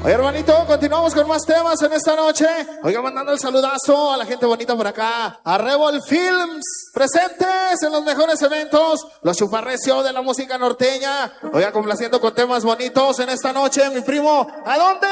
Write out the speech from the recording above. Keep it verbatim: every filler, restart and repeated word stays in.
Oye, hermanito, continuamos con más temas en esta noche. Oiga, mandando el saludazo a la gente bonita por acá. A Revol Films, presentes en los mejores eventos. Los chuparrecios de la música norteña. Oiga, complaciendo con temas bonitos en esta noche. Mi primo, ¿a dónde?